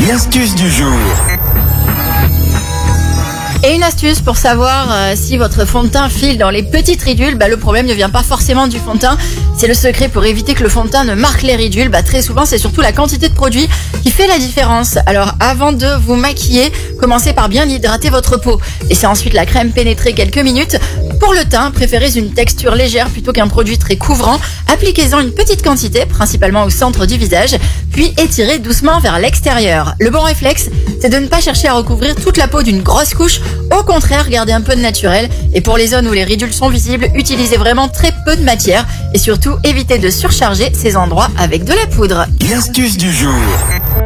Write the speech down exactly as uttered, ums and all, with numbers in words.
L'astuce du jour. Et une astuce pour savoir euh, si votre fond de teint file dans les petites ridules, bah, le problème ne vient pas forcément du fond de teint. C'est le secret pour éviter que le fond de teint ne marque les ridules. Bah, très souvent, c'est surtout la quantité de produit qui fait la différence. Alors, avant de vous maquiller, commencez par bien hydrater votre peau. Laissez ensuite la crème pénétrer quelques minutes. Pour le teint, préférez une texture légère plutôt qu'un produit très couvrant. Appliquez-en une petite quantité, principalement au centre du visage, puis étirez doucement vers l'extérieur. Le bon réflexe, c'est de ne pas chercher à recouvrir toute la peau d'une grosse couche. Au contraire, gardez un peu de naturel. Et pour les zones où les ridules sont visibles, utilisez vraiment très peu de matière. Et surtout, évitez de surcharger ces endroits avec de la poudre. L'astuce du jour.